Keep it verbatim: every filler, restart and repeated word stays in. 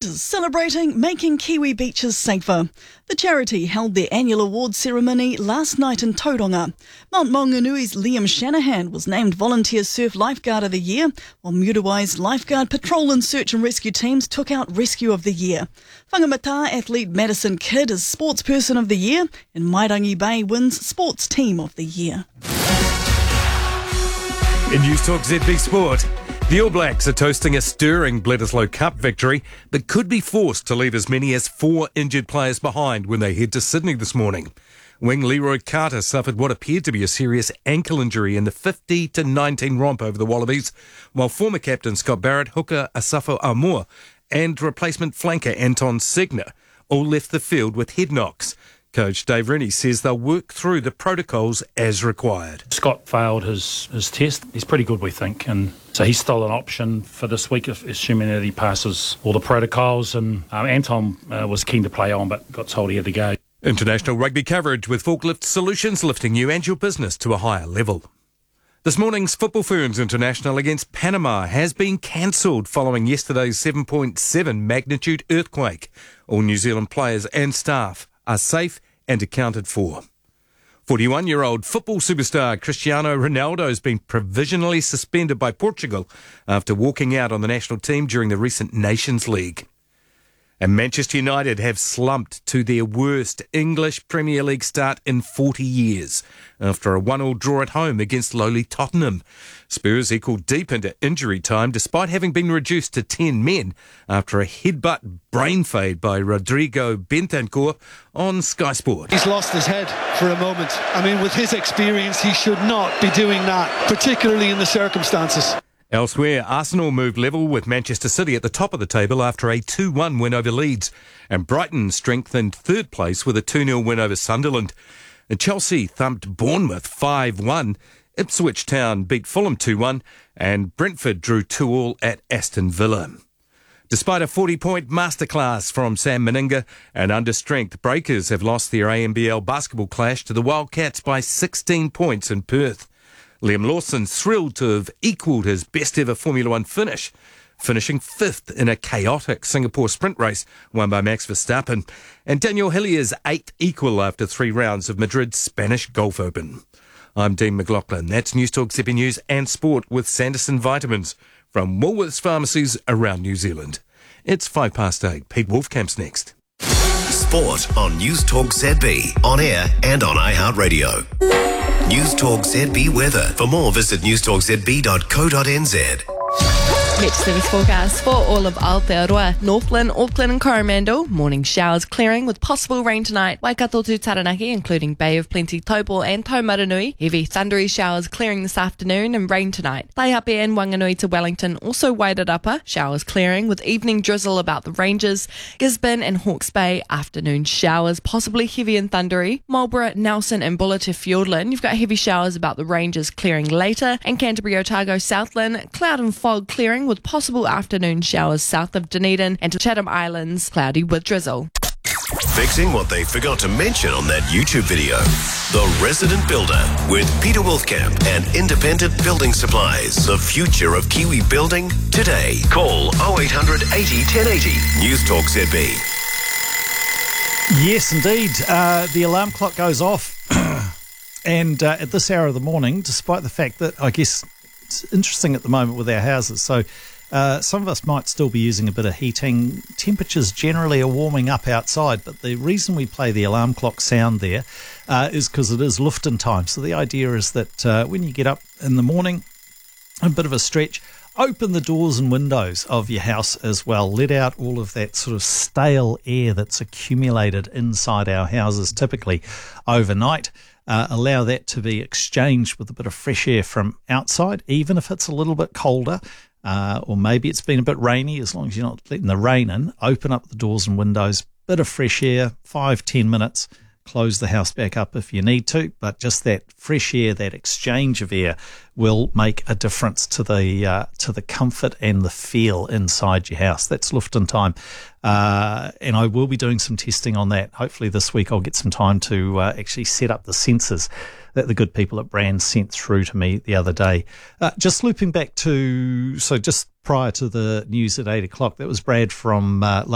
is celebrating making Kiwi beaches safer. The charity held their annual awards ceremony last night in Tauranga. Mount Maunganui's Liam Shanahan was named Volunteer Surf Lifeguard of the Year, while Muriwai's Lifeguard Patrol and Search and Rescue teams took out Rescue of the Year. Whangamata athlete Madison Kidd is Sportsperson of the Year, and Mairangi Bay wins Sports Team of the Year. In News Talk Z B Sport, the All Blacks are toasting a stirring Bledisloe Cup victory, but could be forced to leave as many as four injured players behind when they head to Sydney this morning. Wing Leroy Carter suffered what appeared to be a serious ankle injury in the fifty to nineteen romp over the Wallabies, while former captain Scott Barrett, hooker Asafo Aumua, and replacement flanker Anton Segner all left the field with head knocks. Coach Dave Rennie says they'll work through the protocols as required. Scott failed his, his test. He's pretty good, we think, and so he's still an option for this week, if, assuming that he passes all the protocols. And um, Anton uh, was keen to play on, but got told he had to go. International rugby coverage with Forklift Solutions lifting you and your business to a higher level. This morning's Football Ferns International against Panama has been cancelled following yesterday's seven point seven magnitude earthquake. All New Zealand players and staff are safe and accounted for. forty-one-year-old football superstar Cristiano Ronaldo has been provisionally suspended by Portugal after walking out on the national team during the recent Nations League. And Manchester United have slumped to their worst English Premier League start in forty years after a one all draw at home against lowly Tottenham. Spurs equalled deep into injury time despite having been reduced to ten men after a headbutt brain fade by Rodrigo Bentancur on Sky Sport. He's lost his head for a moment. I mean, with his experience, he should not be doing that, particularly in the circumstances. Elsewhere, Arsenal moved level with Manchester City at the top of the table after a two one win over Leeds, and Brighton strengthened third place with a two nil win over Sunderland. And Chelsea thumped Bournemouth five one, Ipswich Town beat Fulham two one, and Brentford drew two all at Aston Villa. Despite a forty-point masterclass from Sam Meninga and under-strength, Breakers have lost their A M B L basketball clash to the Wildcats by sixteen points in Perth. Liam Lawson's thrilled to have equalled his best-ever Formula One finish, finishing fifth in a chaotic Singapore sprint race won by Max Verstappen, and Daniel Hillier's eighth equal after three rounds of Madrid's Spanish Golf Open. I'm Dean McLaughlin. That's News Talk Z B News and Sport with Sanderson Vitamins from Woolworths pharmacies around New Zealand. It's five past eight. Pete Wolfcamp's next. Sport on News Talk Z B, on air and on iHeartRadio. News Talk Z B weather. For more, visit news talk z b dot co dot n z. Met service forecast for all of Aotearoa, Northland, Auckland and Coromandel. Morning showers clearing with possible rain tonight. Waikato to Taranaki, including Bay of Plenty, Taupo and Taumaranui. Heavy thundery showers clearing this afternoon and rain tonight. Taihape and Wanganui to Wellington, also Wairarapa. Showers clearing with evening drizzle about the ranges. Gisborne and Hawke's Bay, afternoon showers, possibly heavy and thundery. Marlborough, Nelson and Buller to Fiordland. You've got heavy showers about the ranges clearing later. And Canterbury, Otago, Southland, cloud and fog clearing with possible afternoon showers south of Dunedin and to Chatham Islands, cloudy with drizzle. Fixing what they forgot to mention on that YouTube video. The Resident Builder with Peter Wolfcamp and Independent Building Supplies. The future of Kiwi building today. Call oh eight hundred eighty ten eighty. News Talk Z B. Yes, indeed. Uh, the alarm clock goes off. and uh, at this hour of the morning, despite the fact that, I guess, it's interesting at the moment with our houses. So uh, some of us might still be using a bit of heating. Temperatures generally are warming up outside, but the reason we play the alarm clock sound there uh, is because it is lifting time. So the idea is that uh, when you get up in the morning, a bit of a stretch, open the doors and windows of your house as well. Let out all of that sort of stale air that's accumulated inside our houses typically overnight. Uh, allow that to be exchanged with a bit of fresh air from outside, even if it's a little bit colder, uh, or maybe it's been a bit rainy. As long as you're not letting the rain in, open up the doors and windows, bit of fresh air, five, ten minutes, close the house back up if you need to, but just that fresh air, that exchange of air will make a difference to the uh, to the comfort and the feel inside your house. That's Lufton time. Uh, and I will be doing some testing on that. Hopefully this week I'll get some time to uh, actually set up the sensors that the good people at Brand sent through to me the other day. Uh, just looping back to, so just prior to the news at eight o'clock, that was Brad from uh,